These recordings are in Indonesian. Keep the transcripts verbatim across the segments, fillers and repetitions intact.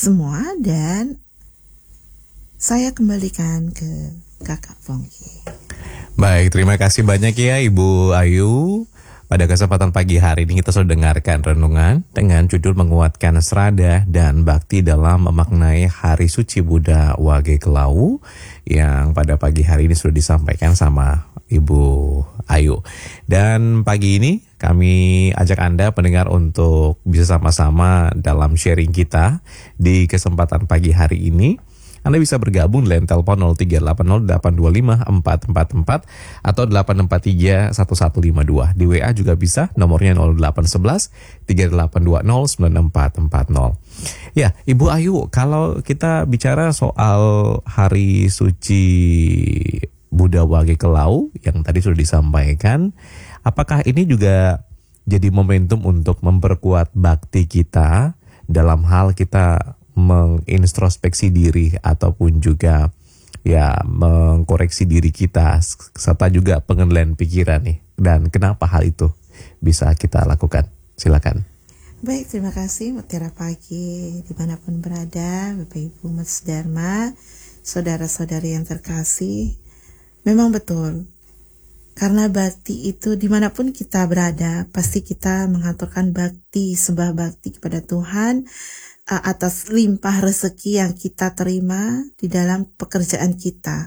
semua, dan saya kembalikan ke Kakak Pongki. Baik, terima kasih banyak ya Ibu Ayu. Pada kesempatan pagi hari ini kita sudah dengarkan renungan dengan judul menguatkan serada dan bakti dalam memaknai Hari Suci Buddha Wage Kelau, yang pada pagi hari ini sudah disampaikan sama Ibu Ayu. Dan pagi ini kami ajak Anda pendengar untuk bisa sama-sama dalam sharing kita di kesempatan pagi hari ini. Anda bisa bergabung di line telepon nol tiga delapan nol delapan dua lima empat empat empat atau delapan empat tiga satu satu lima dua. Di W A juga bisa, nomornya nol delapan satu satu tiga delapan dua nol sembilan empat empat nol. Ya, Ibu Ayu, kalau kita bicara soal Hari Suci Buddha Wage Kelau yang tadi sudah disampaikan, apakah ini juga jadi momentum untuk memperkuat bakti kita dalam hal kita mengintrospeksi diri ataupun juga ya mengkoreksi diri kita, serta juga pengendalian pikiran nih, dan kenapa hal itu bisa kita lakukan? Silakan. Baik, terima kasih Mutiara Pagi dimanapun berada, Bapak Ibu Mas Dharma, saudara-saudari yang terkasih. Memang betul, karena bakti itu dimanapun kita berada, pasti kita mengaturkan bakti, sembah bakti kepada Tuhan atas limpah rezeki yang kita terima di dalam pekerjaan kita.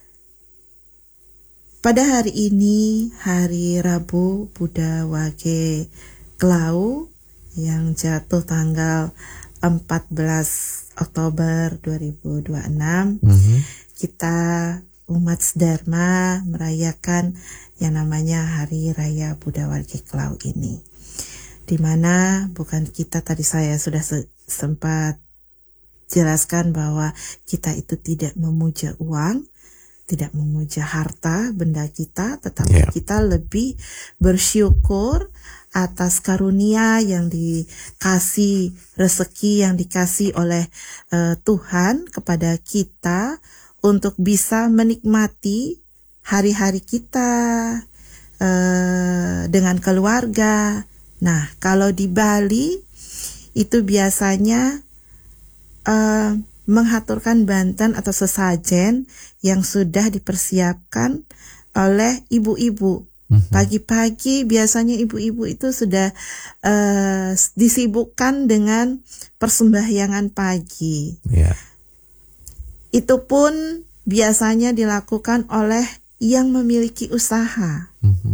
Pada hari ini, hari Rabu Buddha Wage Kelau yang jatuh tanggal empat belas Oktober dua ribu dua puluh enam, mm-hmm. kita umat Dharma merayakan yang namanya Hari Raya Buddha Wage Kelau ini, di mana bukan kita, tadi saya sudah se- sempat jelaskan bahwa kita itu tidak memuja uang, tidak memuja harta benda kita, tetapi yeah. kita lebih bersyukur atas karunia yang dikasih, rezeki yang dikasih oleh uh, Tuhan kepada kita untuk bisa menikmati hari-hari kita uh, dengan keluarga. Nah, kalau di Bali itu biasanya uh, menghaturkan banten atau sesajen yang sudah dipersiapkan oleh ibu-ibu. Mm-hmm. Pagi-pagi biasanya ibu-ibu itu sudah uh, disibukkan dengan persembahyangan pagi. Yeah. Itu pun biasanya dilakukan oleh yang memiliki usaha. Mm-hmm.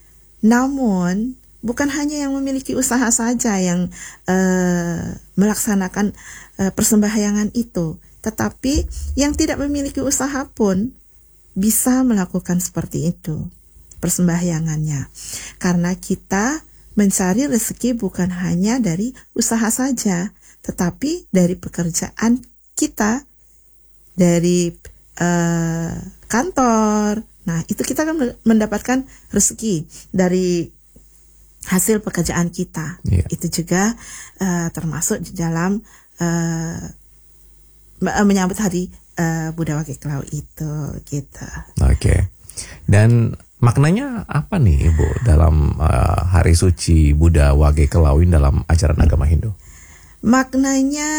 Namun bukan hanya yang memiliki usaha saja yang uh, melaksanakan uh, persembahyangan itu, tetapi yang tidak memiliki usaha pun bisa melakukan seperti itu persembahyangannya. Karena kita mencari rezeki bukan hanya dari usaha saja, tetapi dari pekerjaan kita, dari uh, kantor. Nah, itu kita kan mendapatkan rezeki dari hasil pekerjaan kita. Yeah. Itu juga uh, termasuk di dalam uh, menyambut hari uh, Buddha Wage Kelau itu, gitu. Oke. Okay. Dan maknanya apa nih Ibu dalam uh, Hari Suci Buddha Wage Kelau dalam ajaran agama Hindu? Maknanya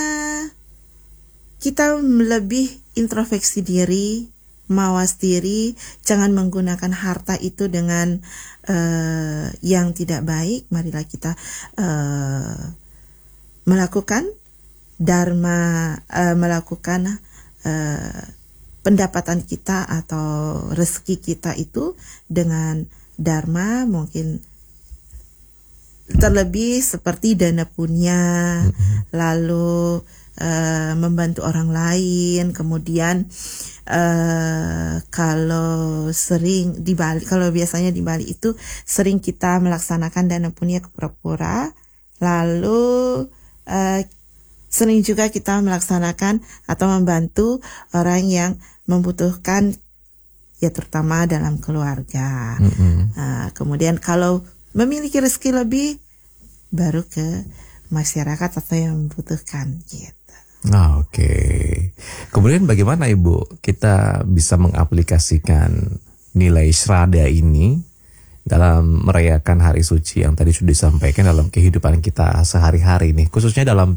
kita lebih introspeksi diri, mawas diri, jangan menggunakan harta itu dengan uh, yang tidak baik. Marilah kita uh, melakukan dharma, uh, melakukan uh, pendapatan kita atau rezeki kita itu dengan dharma, mungkin terlebih seperti dana punya, mm-hmm. lalu uh, membantu orang lain, kemudian Uh, kalau sering di Bali, kalau biasanya di Bali itu sering kita melaksanakan dana punya ke pura-pura, lalu uh, sering juga kita melaksanakan atau membantu orang yang membutuhkan, ya terutama dalam keluarga. Mm-hmm. Uh, kemudian kalau memiliki rezeki lebih, baru ke masyarakat atau yang membutuhkan, gitu. Nah, oke. Okay. Kemudian bagaimana Ibu kita bisa mengaplikasikan nilai srada ini dalam merayakan hari suci yang tadi sudah disampaikan dalam kehidupan kita sehari-hari nih, khususnya dalam